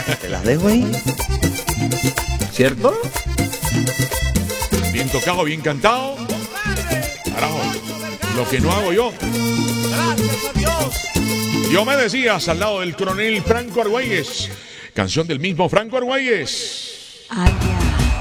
Te las dejo ahí. ¿Cierto? Bien tocado, bien cantado. Carajo, lo que no hago yo. Gracias a Dios. Diomedes al lado del coronel Franco Argüelles. Canción del mismo Franco Argüelles. Ay, ya.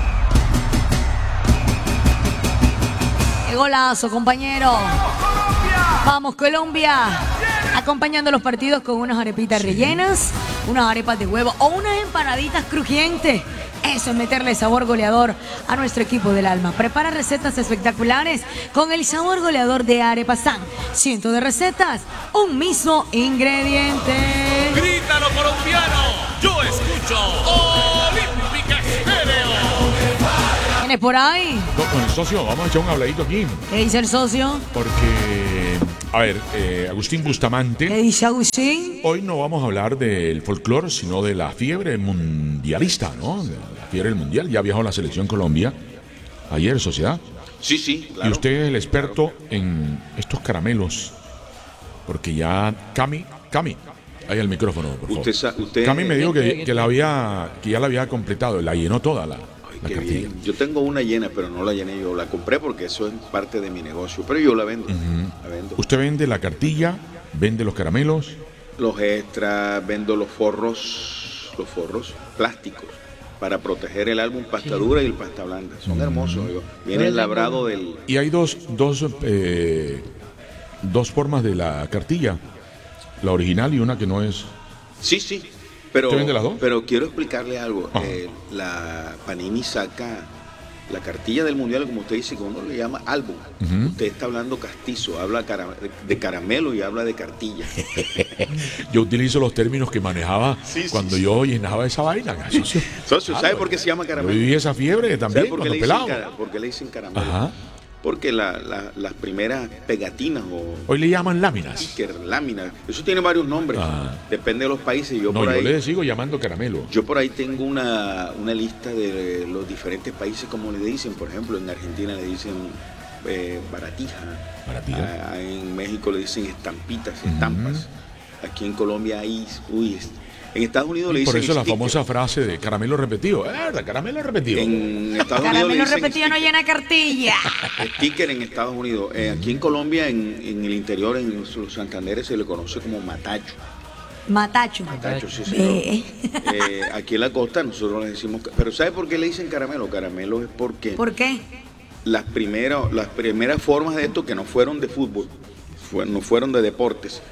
Qué golazo, compañero. Vamos, Colombia. Acompañando los partidos con unas arepitas rellenas, unas arepas de huevo o unas empanaditas crujientes. Eso es meterle sabor goleador a nuestro equipo del alma. Prepara recetas espectaculares con el sabor goleador de Arepasan. Cientos de recetas, un mismo ingrediente. Grítalo, colombiano. Yo escucho Olímpica Estéreo. ¿Tienes por ahí? Con el socio, vamos a echar un habladito aquí. ¿Qué dice el socio? Porque, a ver, Agustín Bustamante. ¿Qué dice Agustín? Hoy no vamos a hablar del folclore, sino de la fiebre mundialista, ¿no? De la fiebre del mundial. Ya viajó la selección Colombia ayer, sociedad. Sí, claro. Y usted es el experto en estos caramelos. Porque ya Cami, ahí el micrófono, por favor. Usted Cami me dijo que ya la había completado, la llenó toda la qué cartilla. bien. Yo tengo una llena, pero no la llené yo. La compré porque eso es parte de mi negocio. Pero yo la vendo. La vendo. Usted vende la cartilla, vende los caramelos. Los extras, vendo los forros plásticos para proteger el álbum pasta dura y el pasta blanda. Son hermosos. Viene el labrado del... Y hay dos formas de la cartilla. La original y una que no es. Sí. Pero, ¿Usted vende las dos? Pero quiero explicarle algo. La Panini saca la cartilla del mundial, como usted dice, que uno le llama álbum. Usted está hablando castizo, habla de caramelo y habla de cartilla. Yo utilizo los términos que manejaba cuando yo llenaba esa vaina. Socio, ¿sabe por qué se llama caramelo? Yo viví esa fiebre también ¿Sabe cuando pelado. por qué le dicen caramelo? Ajá. Porque las primeras pegatinas o Hoy le llaman láminas. sticker, láminas, eso tiene varios nombres. Depende de los países. Yo le sigo llamando caramelo. Yo por ahí tengo una lista de los diferentes países, como le dicen. Por ejemplo, en Argentina le dicen baratija. En México le dicen estampitas, estampas. Aquí en Colombia hay... En Estados Unidos le dicen por eso la sticker. famosa frase de caramelo repetido. Caramelo repetido. En Estados Unidos Caramelo le dicen repetido no llena cartilla. sticker en Estados Unidos. Aquí en Colombia, en el interior, en los Santanderes, se le conoce como matacho. Matacho. Sí, señor. Aquí en la costa nosotros le decimos... Pero ¿sabe por qué le dicen caramelo? Caramelo es porque... ¿Por qué? Las primeras formas de esto, que no fueron de fútbol, no fueron de deportes,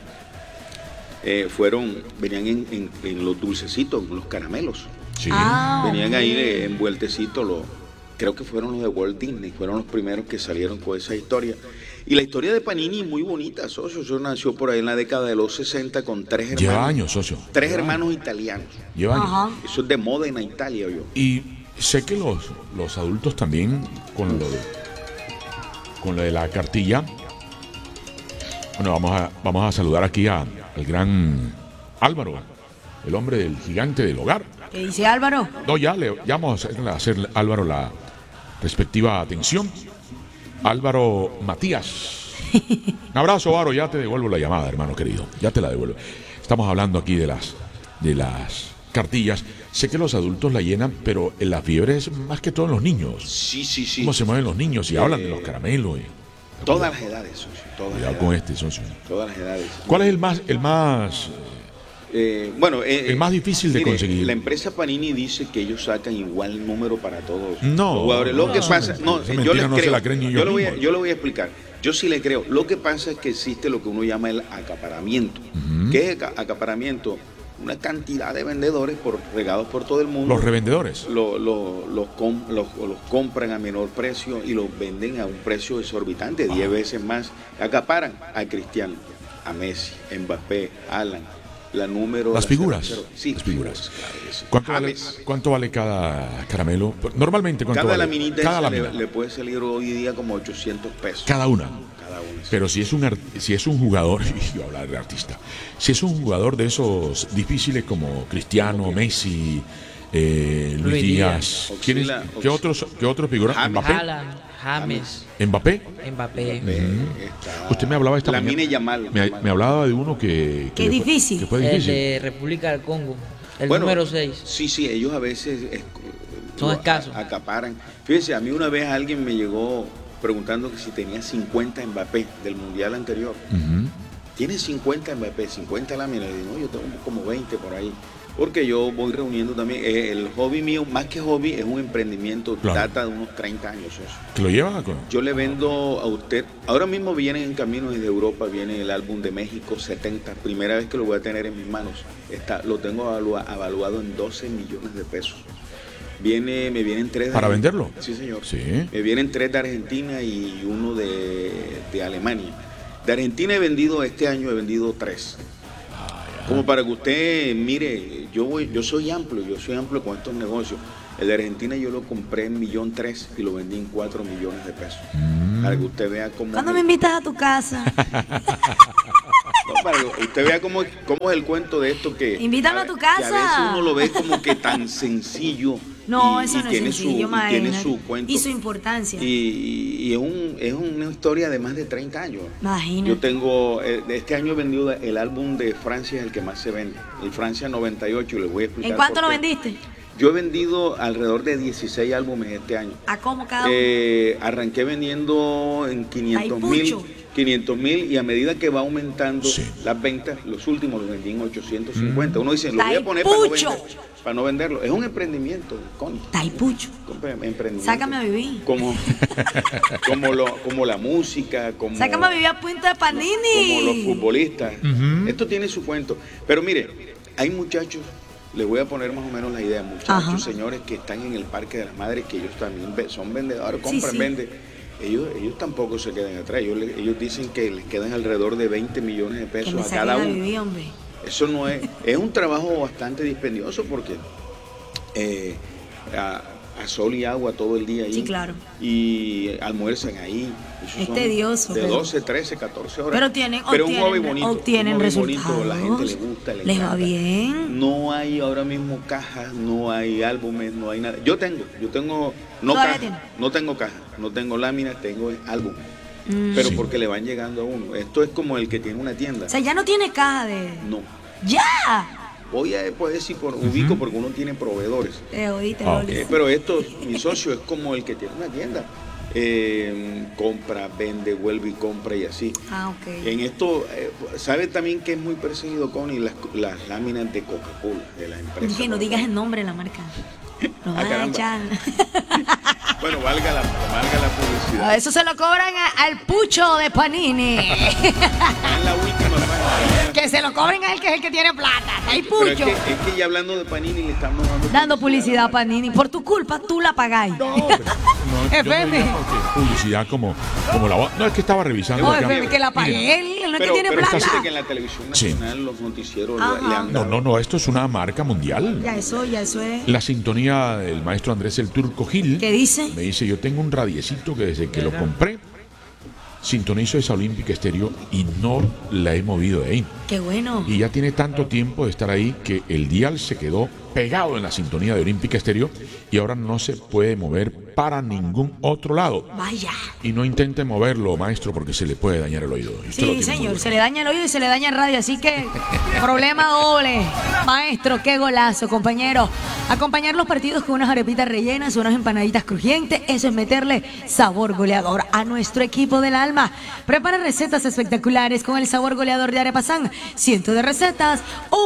venían en los dulcecitos, los caramelos. Sí. Venían ahí envueltecitos, creo que fueron los de Walt Disney, fueron los primeros que salieron con esa historia. Y la historia de Panini muy bonita, socio. Eso nació por ahí en la década de los 60 con tres hermanos. Lleva años, socio. Tres hermanos italianos. Lleva años. Ajá. Eso es de moda en Italia, yo. Y sé que los adultos también, con lo de la cartilla. Bueno, vamos a saludar aquí al gran Álvaro, el hombre del gigante del hogar. ¿Qué dice Álvaro? No, ya vamos a hacer a Álvaro la respectiva atención. Álvaro Matías. Un abrazo, Álvaro. Ya te devuelvo la llamada, hermano querido. Ya te la devuelvo. Estamos hablando aquí de las cartillas. Sé que los adultos la llenan, pero en la fiebre es más que todo en los niños. Sí. ¿Cómo se mueven los niños? Y hablan de los caramelos. Todas las edades, socio. Cuidado con este, socio. Todas las edades. ¿Cuál es el más difícil de conseguir? La empresa Panini dice que ellos sacan igual número para todos No, los jugadores. Lo que pasa, yo les creo. Se la creen ni Yo ellos mismos. lo voy a explicar. Yo sí le creo. Lo que pasa es que existe lo que uno llama el acaparamiento. ¿Qué es acaparamiento? Una cantidad de vendedores regados por todo el mundo. Los revendedores. Los compran a menor precio y los venden a un precio exorbitante, 10 veces más. Acaparan a Cristiano, a Messi, Mbappé, Alan, Las figuras. Sí, las figuras. Claro que sí. ¿Cuánto vale cada caramelo? Normalmente, ¿cuánto cada vale? laminita Cada esa lámina. le puede salir hoy día como 800 pesos. Cada una. Sí. Pero si es un jugador, y voy a hablar de artista, si es un jugador de esos difíciles como Cristiano, Messi, Luis Díaz, ¿qué otros figuras? ¿Mbappé? James. ¿Mbappé? Usted me hablaba esta Lamine mañana. Yamal. Me hablaba de uno que Qué difícil. Que fue El difícil. de República del Congo. El Bueno, número 6. Sí, ellos a veces Son escasos. acaparan. Fíjense, a mí una vez alguien me llegó preguntando que si tenía 50 Mbappé del Mundial anterior. ¿Tienes 50 Mbappé, 50 láminas? Y digo, no, yo tengo como 20 por ahí. Porque yo voy reuniendo también. El hobby mío, más que hobby, es un emprendimiento. Claro. Data de unos 30 años eso. ¿Que lo llevan a Yo le vendo a usted, ahora mismo viene en camino desde Europa, viene el álbum de México 70, primera vez que lo voy a tener en mis manos. Lo tengo evaluado en 12 millones de pesos. Me vienen 3 de ¿Para venderlo? Sí, señor. Sí. Me vienen 3 de Argentina y uno de Alemania. De Argentina este año he vendido 3. Como para que usted mire, yo soy amplio con estos negocios. El de Argentina yo lo compré en 1.3 millones y lo vendí en 4 millones de pesos. Para que usted vea cómo... ¿Cuándo me invitas a tu casa? No, para que usted vea cómo es el cuento de esto que... Invítalo a tu casa. Que a veces uno lo ve como que tan sencillo. No, y eso no es tiene sencillo, y tiene imagínate. su cuento. Y su importancia. Y es una historia de más de 30 años. Imagínate. Yo tengo, este año he vendido el álbum de Francia, es el que más se vende. El Francia 98, y les voy a explicar. ¿En cuánto por lo qué. vendiste? Yo he vendido alrededor de 16 álbumes este año. ¿A cómo cada uno? Arranqué vendiendo en Ay, pucho. 500,000 y a medida que va aumentando Sí. las ventas, los últimos los vendí en 850. Uno dice, lo voy a poner Pucho. para no venderlo. Es un emprendimiento, Connie. Taipucho. Emprendimiento. Sácame a vivir. Como la música, como... Sácame a vivir a Punta de Panini. Como los futbolistas. Esto tiene su cuento. Pero mire, hay muchachos, les voy a poner más o menos la idea, muchachos, Ajá. señores que están en el Parque de las Madres, que ellos también son vendedores, compran, sí. venden. Ellos tampoco se quedan atrás. Ellos dicen que les quedan alrededor de 20 millones de Que pesos me a saquen cada a uno. vivir, hombre. Eso no es un trabajo bastante dispendioso porque a sol y agua todo el día ahí. Sí, claro. Y almuerzan ahí. Eso Es son tedioso, De pero- 12, 13, 14 horas. Pero es un hobby bonito. obtienen un hobby resultados. bonito, la gente le gusta, le Les va encanta. bien. No hay ahora mismo cajas, no hay álbumes, no hay nada. Yo tengo, no Todavía caja, tiene. no tengo caja, no tengo láminas, tengo álbum. Pero Sí. porque le van llegando a uno. Esto es como el que tiene una tienda. O sea, ya no tiene caja de... No. ¡Ya! Voy a poder decir ubico porque uno tiene proveedores. Te oíste, Ah, Loli. Pero mi socio es como el que tiene una tienda. Compra, vende, vuelve y compra y así. Ah, ok. En esto, ¿sabe también que es muy perseguido, Connie? Las láminas de Coca-Cola, de la empresa. Que no digas el nombre de la marca. Nos van a caramba. echar. Bueno, valga la publicidad. A eso se lo cobran al pucho de Panini. Es la última página. Que se lo cobren a él, que es el que tiene plata. ¡Ay, Pero pucho! es que ya hablando de Panini le estamos Dando publicidad a Panini. Por tu culpa, tú la pagáis. No, yo no FM. diría porque publicidad como la... No, es que estaba revisando. No, acá. FM, que la pague Miren, él, no es que Pero tiene está plata. así que en la televisión Sí. nacional los noticieros Ajá. le han dado. No, esto es una marca mundial. Ya eso es. La sintonía del maestro Andrés el Turco Gil. ¿Qué dice? Me dice, yo tengo un radiecito que desde que lo compré, sintonizo esa Olímpica Estéreo y no la he movido de ahí. Qué bueno. Y ya tiene tanto tiempo de estar ahí que el dial se quedó pegado en la sintonía de Olímpica Estéreo y ahora no se puede mover para ningún otro lado. Vaya. Y no intente moverlo, maestro, porque se le puede dañar el oído. Usted lo Sí, tiene muy señor, bueno. se le daña el oído y se le daña el radio, así que problema doble. Maestro, qué golazo, compañero. Acompañar los partidos con unas arepitas rellenas, unas empanaditas crujientes, eso es meterle sabor goleador a nuestro equipo del alma. Prepara recetas espectaculares con el sabor goleador de Arepa San. Cientos de recetas,